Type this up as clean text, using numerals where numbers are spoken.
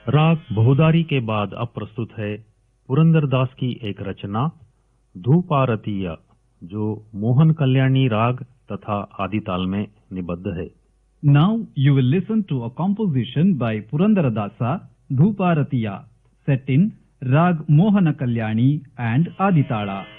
राग बहुदारी के बाद अब प्रस्तुत है पुरंदरदास की एक रचना धूपारतीय, जो मोहन कल्याणी राग तथा आदिताल में निबद्ध है। Now you will listen to a composition by Purandaradasa, Dhuparatiya, set in Rag Mohana Kalyani and Aditala.